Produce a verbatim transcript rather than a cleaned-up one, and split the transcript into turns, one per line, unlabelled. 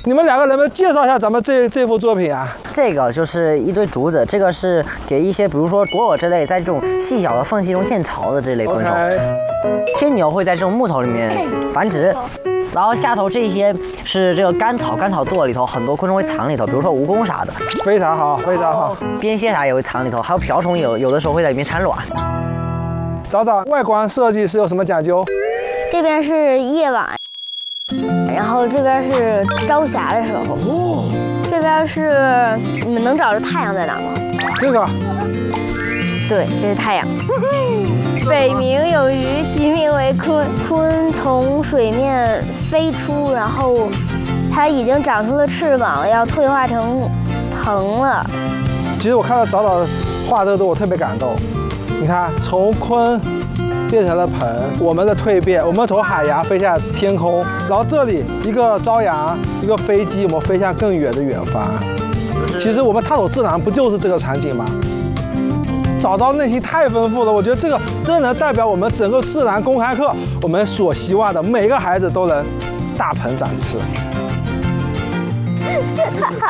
你们两个能不能介绍一下咱们这这幅作品啊？
这个就是一堆竹子，这个是给一些比如说果偶之类，在这种细小的缝隙中建巢的这类昆虫。Okay. 天牛会在这种木头里面繁殖。然后下头这些是这个干草，干草垛里头很多昆虫会藏里头，比如说蜈蚣啥的。
非常好，非常好。
边蝎啥也会藏里头，还有瓢虫有有的时候会在里面产卵。
找找外观设计是有什么讲究？
这边是夜晚，然后这边是朝霞的时候。哦。这边是你们能找着太阳在哪吗？
这个。
对，这是太阳。北冥有鱼，其名为鲲。鲲从水面飞出，然后它已经长出了翅膀，要退化成鹏了。
其实我看到早早画这个图，我特别感动。你看，从鲲变成了鹏，我们的蜕变，我们从海洋飞向天空，然后这里一个朝阳，一个飞机，我们飞向更远的远方。其实我们探索自然，不就是这个场景吗？找到内心太丰富了，我觉得这个真能代表我们整个自然公开课，我们所希望的每个孩子都能大鹏展翅。